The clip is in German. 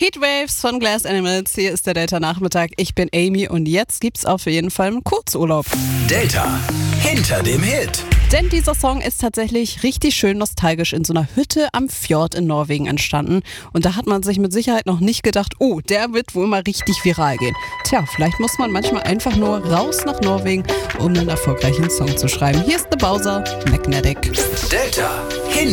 Heatwaves von Glass Animals. Hier ist der Delta-Nachmittag. Ich bin Amy und jetzt gibt's auf jeden Fall einen Kurzurlaub. Delta hinter dem Hit. Denn dieser Song ist tatsächlich richtig schön nostalgisch in so einer Hütte am Fjord in Norwegen entstanden. Und da hat man sich mit Sicherheit noch nicht gedacht, oh, der wird wohl mal richtig viral gehen. Tja, vielleicht muss man manchmal einfach nur raus nach Norwegen, um einen erfolgreichen Song zu schreiben. Hier ist The Bowser, Magnetic. Delta